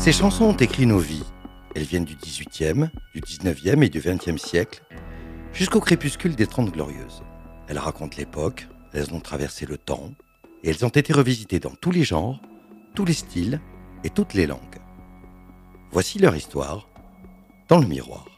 Ces chansons ont écrit nos vies. Elles viennent du XVIIIe, du XIXe et du XXe siècle, jusqu'au crépuscule des Trente Glorieuses. Elles racontent l'époque, elles ont traversé le temps, et elles ont été revisitées dans tous les genres, tous les styles et toutes les langues. Voici leur histoire dans le miroir.